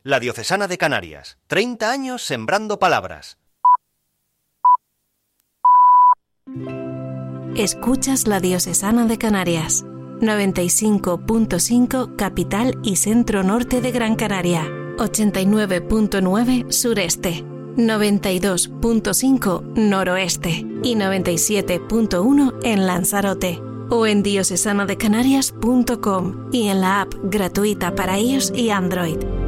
La Diocesana de Canarias. 30 años sembrando palabras. Escuchas La Diocesana de Canarias. 95.5 capital y centro norte de Gran Canaria. 89.9 sureste. 92.5 noroeste. Y 97.1 en Lanzarote. O en diocesanadecanarias.com y en la app gratuita para iOS y Android.